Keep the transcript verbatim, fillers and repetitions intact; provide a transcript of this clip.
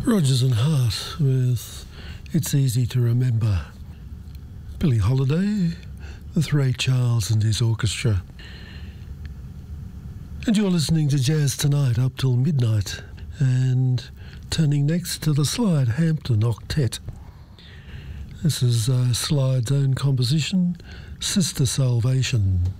Rodgers and Hart with It's Easy to Remember. Billie Holiday with Ray Charles and his orchestra. And you're listening to Jazz Tonight up till midnight, and turning next to the Slide Hampton Octet. This is uh, Slide's own composition, Sister Salvation.